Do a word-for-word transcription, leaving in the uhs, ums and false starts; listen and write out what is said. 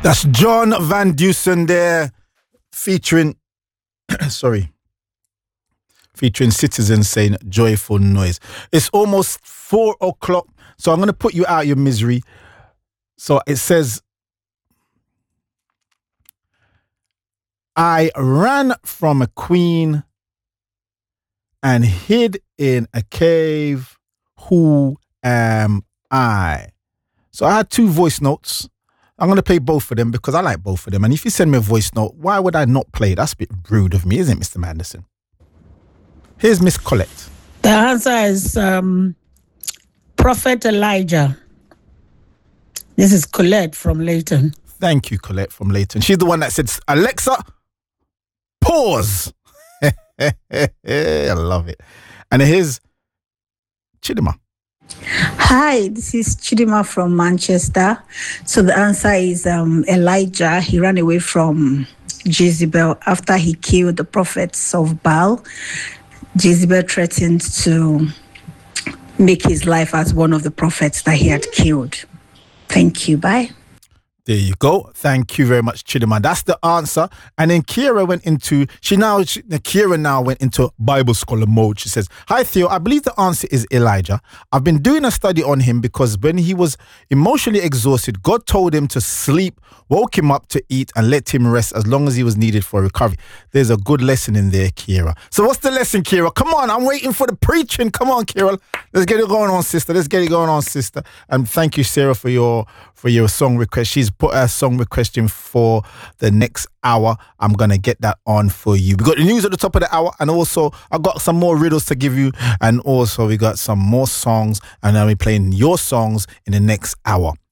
That's John Van Dusen there, featuring, sorry, featuring Citizens saying joyful noise. It's almost four o'clock, so I'm going to put you out of your misery. So it says, I ran from a queen and hid in a cave. Who am I? So I had two voice notes. I'm going to play both of them because I like both of them. And if you send me a voice note, why would I not play? That's a bit rude of me, isn't it, Mister Manderson? Here's Miss Colette. The answer is um, Prophet Elijah. This is Colette from Leighton. Thank you, Colette from Leighton. She's the one that said, Alexa, pause. I love it. And here's Chidima. Hi, this is Chidima from Manchester. So the answer is um, Elijah. He ran away from Jezebel after he killed the prophets of Baal. Jezebel threatened to make his life as one of the prophets that he had killed. Thank you. Bye. There you go. Thank you very much, Chidima. That's the answer. And then Kira went into, she now, she, Kira now went into Bible scholar mode. She says, hi, Theo. I believe the answer is Elijah. I've been doing a study on him because when he was emotionally exhausted, God told him to sleep, woke him up to eat and let him rest as long as he was needed for recovery. There's a good lesson in there, Kira. So what's the lesson, Kira? Come on. I'm waiting for the preaching. Come on, Kira. Let's get it going on, sister. Let's get it going on, sister. And thank you, Sarah, for your, for your song request. She's put a song request in for the next hour. I'm gonna get that on for you. We got the news at the top of the hour, and also I got some more riddles to give you, and also we got some more songs, and I'll be playing your songs in the next hour.